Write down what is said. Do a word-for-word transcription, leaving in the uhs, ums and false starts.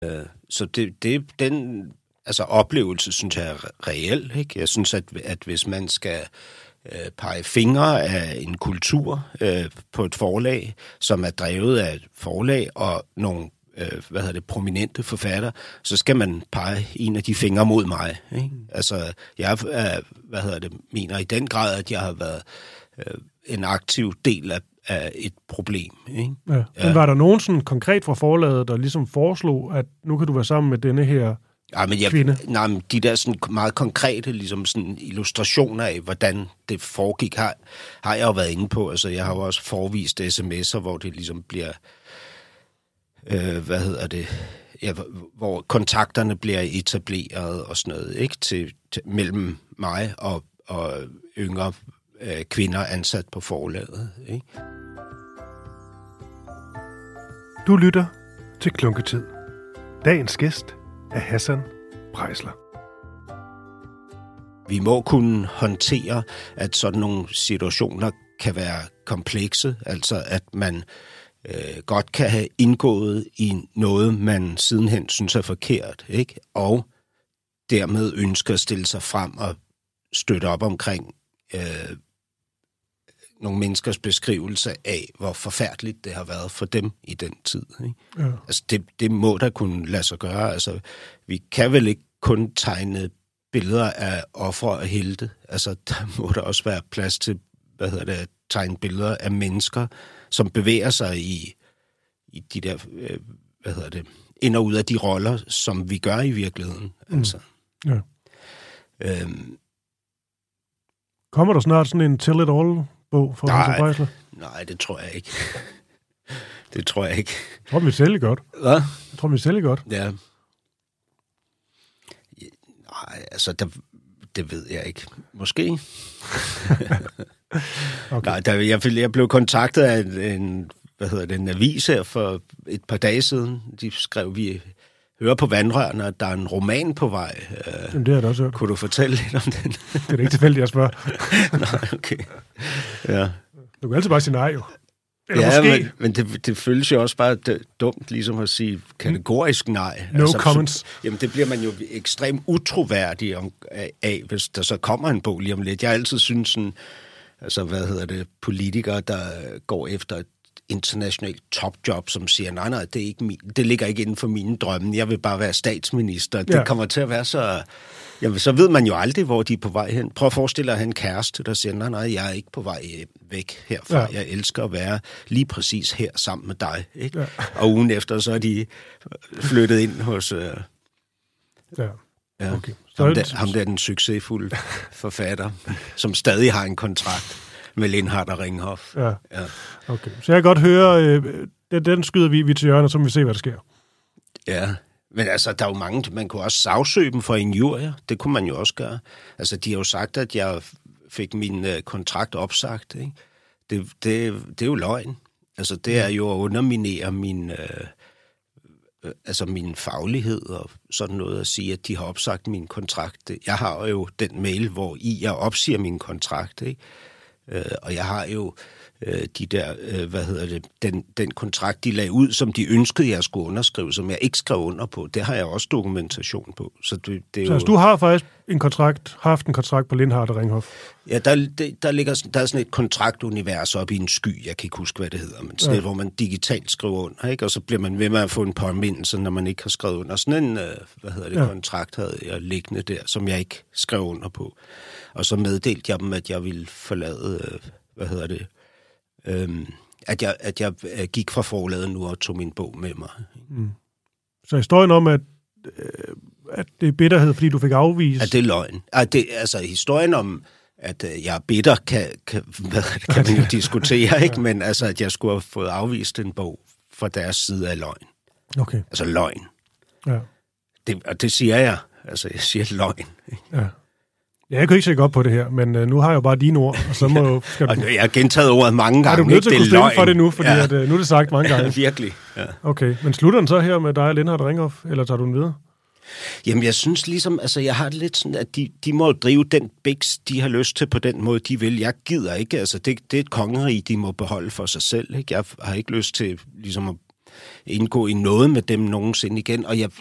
Øh, så det, det den altså oplevelse, synes jeg er reel, ikke? Jeg synes, at, at hvis man skal øh, pege fingre af en kultur øh, på et forlag, som er drevet af et forlag og nogle øh, hvad hedder det, prominente forfatter, så skal man pege en af de fingre mod mig. Ikke? Mm. Altså, jeg øh, hvad hedder det, mener i den grad, at jeg har været øh, en aktiv del af, af et problem. Ikke? Ja. Men var der nogen sådan konkret fra forlaget, der ligesom foreslog, at nu kan du være sammen med denne her ja, men jeg, kvinde? Nej, men de der sådan meget konkrete ligesom sådan illustrationer af, hvordan det foregik, har, har jeg jo været inde på. Altså, jeg har jo også forvist sms'er, hvor det ligesom bliver Øh, hvad hedder det, ja, hvor kontakterne bliver etableret og sådan noget, ikke, til, til mellem mig og, og yngre øh, kvinder ansat på forlaget, ikke? Du lytter til Klunketid. Dagens gæst er Hassan Preisler. Vi må kunne håndtere, at sådan nogle situationer kan være komplekse, altså at man Øh, godt kan have indgået i noget, man sidenhen synes er forkert, ikke? Og dermed ønsker at stille sig frem og støtte op omkring øh, nogle menneskers beskrivelse af, hvor forfærdeligt det har været for dem i den tid. Ikke? Ja. Altså det, det må der kunne lade sig gøre. Altså, vi kan vel ikke kun tegne billeder af ofre og helte. Altså, der må der også være plads til, hvad hedder det, at tegne billeder af mennesker, som bevæger sig i, i de der, øh, hvad hedder det, ind og ud af de roller, som vi gør i virkeligheden. Mm. Altså. Ja. Øhm, Kommer der snart sådan en Tell It All-bog fra Hassan Preisler? Nej, det tror jeg ikke. det tror jeg ikke. Jeg tror, vi sælger godt. Hvad? Jeg tror, vi sælger godt. Ja. Nej, altså, der, det ved jeg ikke. Måske. Okay. Nej, der, jeg, jeg blev kontaktet af en, en, hvad hedder det, en avis her for et par dage siden. De skrev, vi hører på vandrørene, at der er en roman på vej. Jamen, det har jeg da også hørt. Kunne du fortælle lidt om den? Det er da ikke tilfældigt, jeg spørger. Nej, okay. Ja. Du kan altid bare sige nej, jo. Eller ja, måske. men, men det, det føles jo også bare dumt, ligesom at sige kategorisk nej. No altså, comments. Så, jamen, det bliver man jo ekstremt utroværdig om, af, hvis der så kommer en bog lige om lidt. Jeg har altid synes sådan, altså, hvad hedder det, politikere, der går efter et internationalt topjob, som siger, nej, nej, det, er ikke min, det ligger ikke inden for mine drømme. Jeg vil bare være statsminister. Ja. Det kommer til at være så... Jamen, så ved man jo aldrig, hvor de er på vej hen. Prøv at forestille dig at have en kæreste, der siger, nej, nej, jeg er ikke på vej væk herfra. Ja. Jeg elsker at være lige præcis her sammen med dig. Ikke? Ja. Og ugen efter, så er de flyttet ind hos... Øh, ja. Ja, okay. ham, der, ham der er den succesfulde forfatter, som stadig har en kontrakt med Lindhardt og Ringhof. Ja. Ja. Okay. Så jeg kan godt høre, øh, den, den skyder vi, vi til hjørnet, så vi ser, hvad der sker. Ja, men altså, der er jo mange, man kunne også sagsøge dem for injurier. Det kunne man jo også gøre. Altså, de har jo sagt, at jeg fik min øh, kontrakt opsagt. Ikke? Det, det, det er jo løgn. Altså, det er jo at underminere min... Øh, altså min faglighed og sådan noget at sige, at de har opsagt min kontrakt. Jeg har jo den mail, hvor i jeg opsiger min kontrakt, ikke? Øh, og jeg har jo øh, de der, øh, hvad hedder det, den, den kontrakt, de lagde ud, som de ønskede, jeg skulle underskrive, som jeg ikke skrev under på. Det har jeg også dokumentation på. Så, det, det er så jo... altså, du har faktisk en kontrakt, haft en kontrakt på Lindhardt og Ringhof? Ja, der, der, der, ligger, der er sådan et kontraktunivers op i en sky, jeg kan ikke huske, hvad det hedder, men sådan ja. et, hvor man digitalt skriver under, ikke? Og så bliver man ved med at få en påmindelse, når man ikke har skrevet under. Sådan en, hvad hedder det, ja. kontrakt havde jeg liggende der, som jeg ikke skrev under på. Og så meddelte jeg dem, at jeg ville forlade, hvad hedder det, øhm, at, jeg, at jeg gik fra forlaget nu og tog min bog med mig. Mm. Så historien om, at at det er bitterhed, fordi du fik afvist... Ja, det er løgn. Det, altså, historien om, at jeg er bitter, kan, kan, hvad, kan man jo diskutere, ikke? Men altså, at jeg skulle have fået afvist en bog fra deres side af løgn. Okay. Altså løgn. Ja. Det, og det siger jeg. Altså, jeg siger løgn. Ikke? Ja. Jeg kan ikke se godt på det her, men uh, nu har jeg jo bare dine ord, og så må... Skal du... Jeg har gentaget ordet mange gange. Er du nødt til at kunne stemme for det nu, fordi ja. at, uh, nu er det sagt mange gange. Virkelig, ja. Okay, men slutter den så her med dig og Lindhardt og Ringhof, eller tager du den videre? Jamen, jeg synes ligesom, altså, jeg har det lidt sådan, at de, de må drive den biks, de har lyst til på den måde, de vil. Jeg gider ikke, altså, det, det er et kongerige, de må beholde for sig selv, ikke? Jeg har ikke lyst til, ligesom, at indgå i noget med dem nogensinde igen. Og jeg,